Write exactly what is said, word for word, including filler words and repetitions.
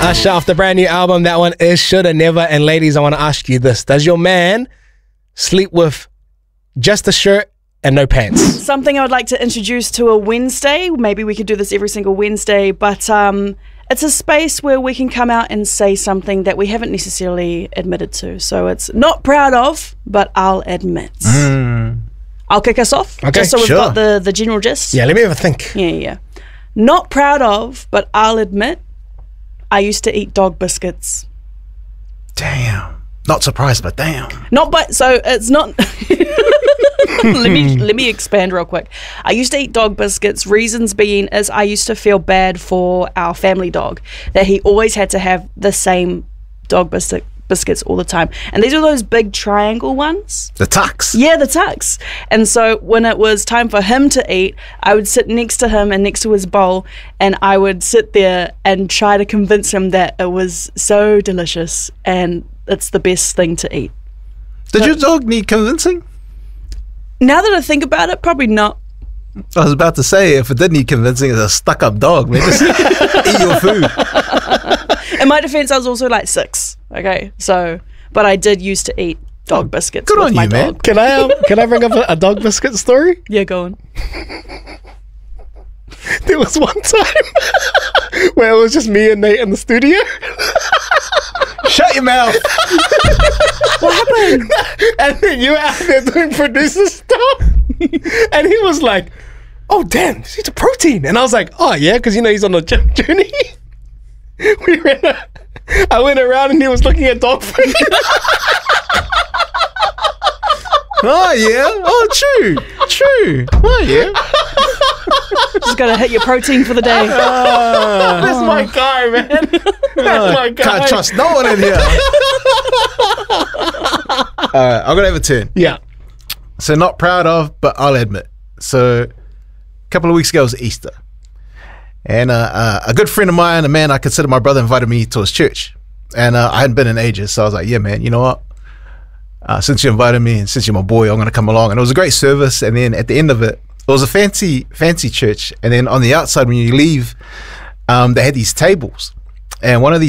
Usher off the brand new album. That one is Shoulda Never. And ladies, I want to ask you this. Does your man sleep with just a shirt and no pants? Something I would like to introduce to a Wednesday. Maybe we could do this every single Wednesday, but um, it's a space where we can come out and say something that we haven't necessarily admitted to. So it's not proud of, but I'll admit. Mm. I'll kick us off, Okay, just so we've sure. got the, the general gist. Yeah, let me have a think. Yeah, yeah. Not proud of, but I'll admit, I used to eat dog biscuits. Damn. Not surprised, but damn. Not but so it's not. let me let me expand real quick. I used to eat dog biscuits. Reasons being is I used to feel bad for our family dog, that he always had to have the same dog biscuit biscuits all the time, and these are those big triangle ones. The tux. Yeah, the tux. And so when it was time for him to eat, I would sit next to him and next to his bowl, and I would sit there and try to convince him that it was so delicious and it's the best thing to eat. Did But your dog need convincing? now that I think about it, probably not. I was about to say, if it did need convincing, it's a stuck-up dog, man. Just eat your food. In my defense, I was also like six. Okay, so but I did used to eat dog biscuits good with on my you, man. dog. Can I um, can I bring up a, a dog biscuit story? Yeah, go on. There was one time where it was just me and Nate in the studio. Shut your mouth. What happened? And then you were out there doing producer stuff. And he was like, oh, damn, he's a protein. And I was like, oh, yeah, because, you know, he's on a gym journey. We ran a, I went around and he was looking at dog food. Oh, yeah. Oh, true. True. Oh, yeah. Just gotta hit your protein for the day. That's my guy, man. That's my guy. Can't trust no one in here. All right, I'm going to have a turn. Yeah. So not proud of, but I'll admit. So a couple of weeks ago was Easter. And uh, uh, a good friend of mine, a man I consider my brother, invited me to his church. And uh, I hadn't been in ages. So I was like, yeah, man, you know what? Uh, since you invited me and since you're my boy, I'm going to come along. And it was a great service. And then at the end of it, it was a fancy, fancy church. And then on the outside, when you leave, um, they had these tables. And one of these